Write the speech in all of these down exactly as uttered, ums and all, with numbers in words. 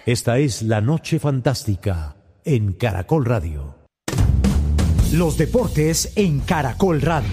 Esta es La Noche Fantástica en Caracol Radio. Los deportes en Caracol Radio.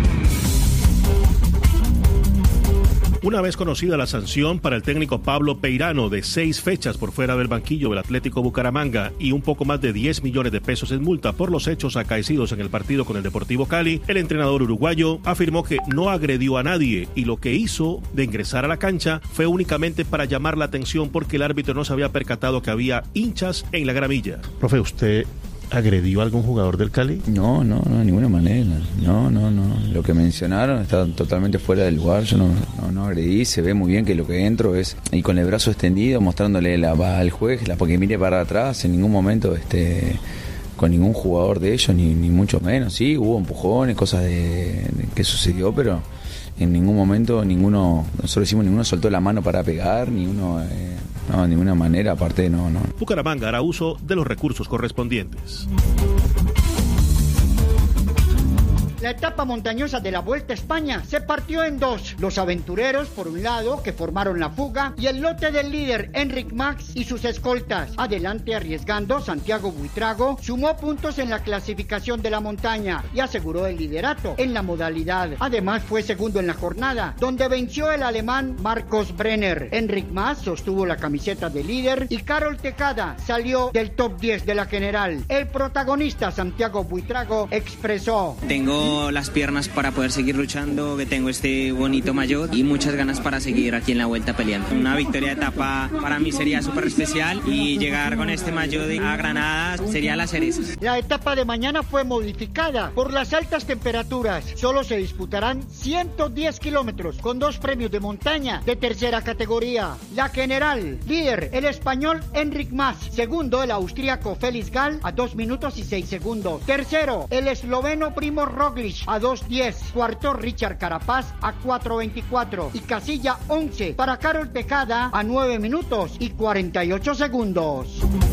Una vez conocida la sanción para el técnico Pablo Peirano de seis fechas por fuera del banquillo del Atlético Bucaramanga y un poco más de diez millones de pesos en multa por los hechos acaecidos en el partido con el Deportivo Cali, el entrenador uruguayo afirmó que no agredió a nadie y lo que hizo de ingresar a la cancha fue únicamente para llamar la atención porque el árbitro no se había percatado que había hinchas en la gramilla. Profe, ¿usted agredió a algún jugador del Cali? No, no, no, de ninguna manera. No, no, no. Lo que mencionaron está totalmente fuera del lugar. Yo no, no, no agredí. Se ve muy bien que lo que entro es y con el brazo extendido, mostrándole la, al juez la, porque mire para atrás. En ningún momento este, con ningún jugador de ellos, ni, ni mucho menos. Sí, hubo empujones, cosas de, de que sucedió, pero en ningún momento ninguno, nosotros decimos, ninguno soltó la mano para pegar, ni uno, eh, no, de ninguna manera, aparte no, no. Bucaramanga hará uso de los recursos correspondientes. La etapa montañosa de la Vuelta a España se partió en dos. Los aventureros, por un lado, que formaron la fuga, y el lote del líder, Enric Mas, y sus escoltas. Adelante arriesgando, Santiago Buitrago sumó puntos en la clasificación de la montaña y aseguró el liderato en la modalidad. Además, fue segundo en la jornada, donde venció el alemán Marcos Brenner. Enric Mas sostuvo la camiseta de líder y Carol Tecada salió del top diez de la general. El protagonista, Santiago Buitrago, expresó: Tengo las piernas para poder seguir luchando, que tengo este bonito maillot y muchas ganas para seguir aquí en la Vuelta peleando. Una victoria de etapa para mí sería súper especial y llegar con este maillot a Granada sería la cereza. La etapa de mañana fue modificada por las altas temperaturas. Solo se disputarán ciento diez kilómetros con dos premios de montaña de tercera categoría. La general, líder el español Enric Mas, segundo el austríaco Félix Gall a dos minutos y seis segundos, tercero el esloveno Primo Roglic a dos diez, cuarto Richard Carapaz a cuatro veinticuatro y casilla once para Carol Tecada a nueve minutos y cuarenta y ocho segundos.